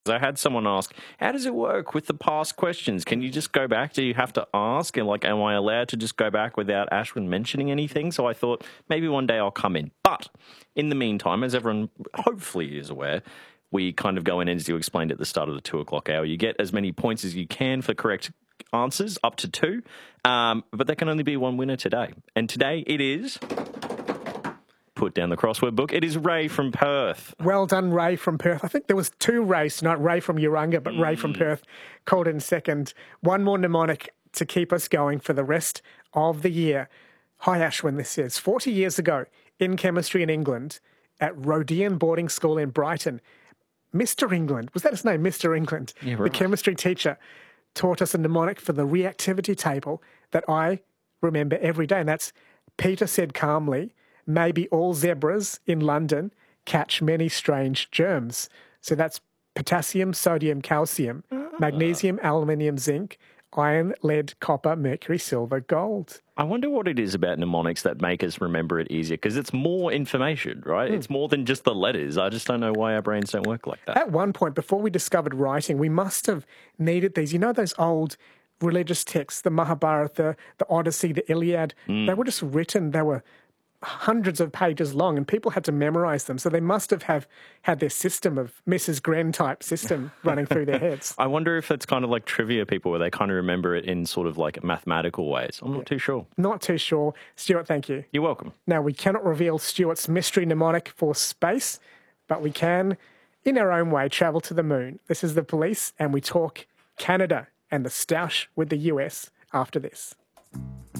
I had someone ask, how does it work with the past questions? Can you just go back? Do you have to ask? And like, am I allowed to just go back without Ashwin mentioning anything? So I thought maybe one day I'll come in. But in the meantime, as everyone hopefully is aware, we kind of go in, as you explained at the start of the 2 o'clock hour. You get as many points as you can for correct answers, up to 2. But there can only be one winner today. And today it is... Put down the crossword book. It is Ray from Perth. Well done, Ray from Perth. I think there was 2 Rays, not Ray from Urunga, but Ray from Perth called in second. One more mnemonic to keep us going for the rest of the year. Hi, Ashwin, this is 40 years ago in chemistry in England at Rodian Boarding School in Brighton. Mr. England, was that his name, Mr. England? Yeah, right. The chemistry teacher taught us a mnemonic for the reactivity table that I remember every day, and that's Peter said calmly, maybe all zebras in London catch many strange germs. So that's potassium, sodium, calcium, magnesium, aluminium, zinc, iron, lead, copper, mercury, silver, gold. I wonder what it is about mnemonics that make us remember it easier, because it's more information, right? It's more than just the letters. I just don't know why our brains don't work like that. At one point, before we discovered writing, we must have needed these. You know those old religious texts, the Mahabharata, the Odyssey, the Iliad? They were just written, they were hundreds of pages long, and people had to memorize them. So they must have had their system of Mrs. Gren type system running through their heads. I wonder if it's kind of like trivia people, where they kind of remember it in sort of like mathematical ways. I'm not too sure. Not too sure. Stuart, thank you. You're welcome. Now, we cannot reveal Stuart's mystery mnemonic for space, but we can, in our own way, travel to the moon. This is The Police, and we talk Canada and the stoush with the US after this.